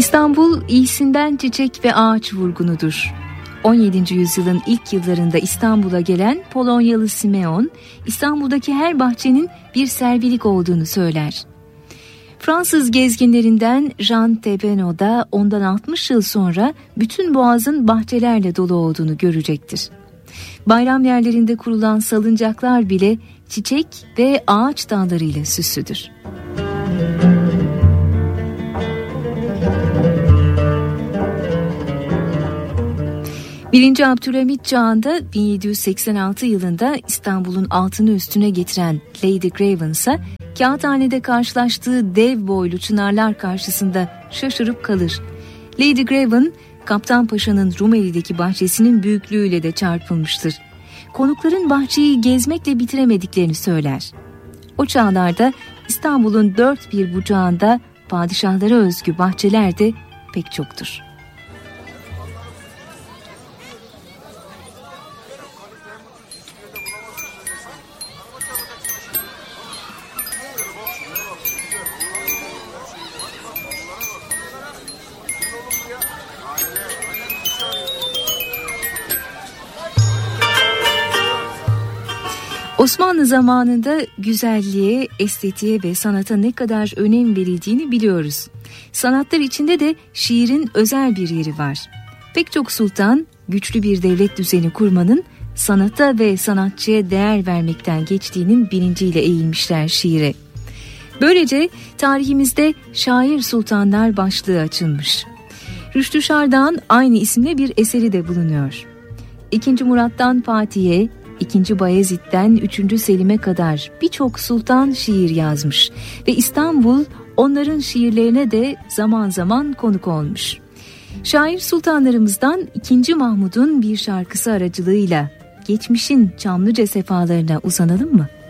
İstanbul iyisinden çiçek ve ağaç vurgunudur. 17. yüzyılın ilk yıllarında İstanbul'a gelen Polonyalı Simeon, İstanbul'daki her bahçenin bir servilik olduğunu söyler. Fransız gezginlerinden Jean Thévenot da ondan 60 yıl sonra bütün boğazın bahçelerle dolu olduğunu görecektir. Bayram yerlerinde kurulan salıncaklar bile çiçek ve ağaç dallarıyla süslüdür. 1. Abdülhamit çağında 1786 yılında İstanbul'un altını üstüne getiren Lady Gravensa, kağıthanede karşılaştığı dev boylu çınarlar karşısında şaşırıp kalır. Lady Graven, Kaptan Paşa'nın Rumeli'deki bahçesinin büyüklüğüyle de çarpılmıştır. Konukların bahçeyi gezmekle bitiremediklerini söyler. O çağlarda İstanbul'un dört bir bucağında padişahlara özgü bahçeler de pek çoktur. Osmanlı zamanında güzelliğe, estetiğe ve sanata ne kadar önem verildiğini biliyoruz. Sanatlar içinde de şiirin özel bir yeri var. Pek çok sultan güçlü bir devlet düzeni kurmanın sanata ve sanatçıya değer vermekten geçtiğinin bilinciyle eğilmişler şiire. Böylece tarihimizde şair sultanlar başlığı açılmış. Rüştü Şardağ'ın aynı isimle bir eseri de bulunuyor. 2. Murat'tan Fatih'e, 2. Bayezid'den 3. Selim'e kadar birçok sultan şiir yazmış ve İstanbul onların şiirlerine de zaman zaman konuk olmuş. Şair sultanlarımızdan 2. Mahmud'un bir şarkısı aracılığıyla geçmişin Çamlıca sefalarına uzanalım mı?